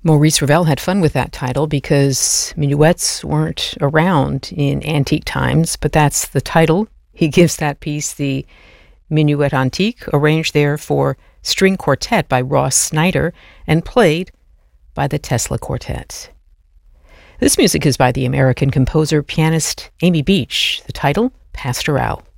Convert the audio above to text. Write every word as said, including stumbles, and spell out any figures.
Maurice Ravel had fun with that title because minuets weren't around in antique times, but that's the title. He gives that piece the Minuet Antique, arranged there for string quartet by Ross Snyder and played by the Tesla Quartet. This music is by the American composer, pianist Amy Beach. The title, Pastoral.